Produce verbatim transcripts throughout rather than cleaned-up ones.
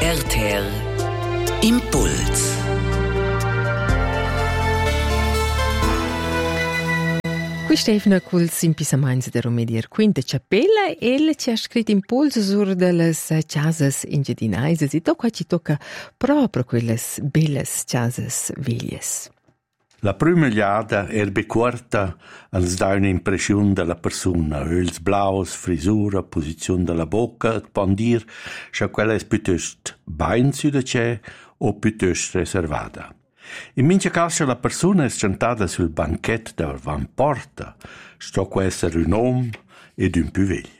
R T R Impuls. Qui Stefano col simpisaments de Romedier Quinta Cappella e le ci ha scritto impulso sur delle casas ingedinaises e tocca ci tocca proprio quelle belle casas veglies. La prima liada erbe quarta ens dà un'impressione della persona, öls blaus, frisura, posizione della bocca, et pon dir che quella è piuttosto bain su de c'è o piuttosto reservata. In mince caso la persona è sentata sul banchetto davanti porta, sto può essere un uomo ed un più veglio.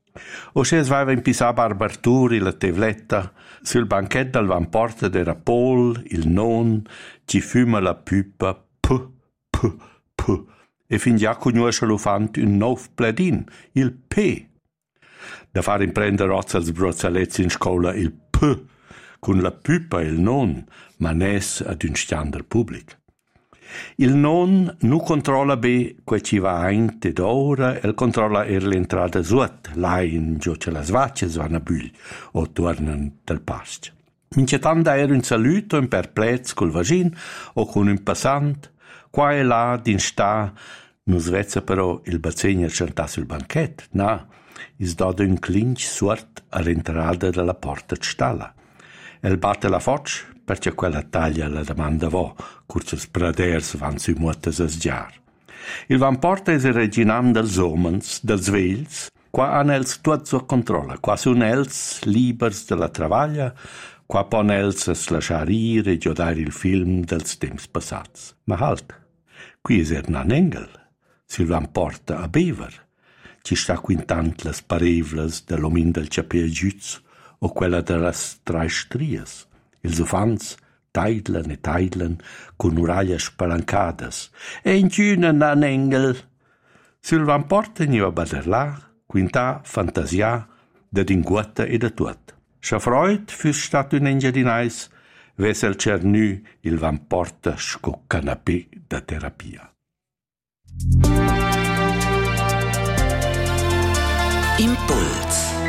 O se svaiva in pisa barbarturi la tevletta, sul banchetto davanti porta era Paul, il non, ci fuma la pipa, p, p, p, e fin già conosce lo fant un nuovo pledin, il P. Da fare imprendere rozza als brozzaletti in scuola il P, con la pipa il non, ma nes ad un standard pubblico. Il non nu controlla be que ci va aint ed ora, el controlla er l'entrata suot, là in gio ce la svacce svana bugl, o tornan del past. Mince tanda er un saluto un perplez col vagin o con un passant, qua e là din sta, nu svezza però il bazzegna certa sul banchet, na, is doda un clinch suort all'entrata della porta stalla. El batte la foc, perché quella taglia la domanda vo, curce spraders van sui muotes a sgiar. Il van porta es il reginam dels omens, dels vegls, qua han els tuot so controlla, qua sun els libers de la travaglia, qua pon els es lasciar ir e giodare il film dels temps passats. Ma halt, qui es er nan engel, sil van porta a bever, ci sta quintant las parevlas de l'omin del capel giuts, o quella delle tre strias. Els ufants taidlen e taidlen con uraglie spalancadas. E in giuna nan engel. Sul van porta ni va baderlà, quintà, fantasia, da dinguetta e da tuot. Scha freud fürs stat un engedinais, vesel cernu il van porta sco canapé da terapia. Impuls.